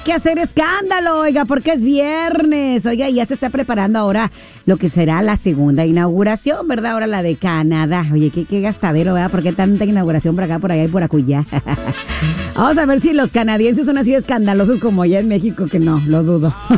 que hacer escándalo, oiga, porque es viernes. Oiga, y ya se está preparando ahora lo que será la segunda inauguración, ¿verdad? Ahora la de Canadá. Oye, qué gastadero, ¿verdad? ¿Por qué tanta inauguración por acá, por allá y por acullá? Vamos a ver si los canadienses son así de escandalosos como allá en México, que no, lo dudo.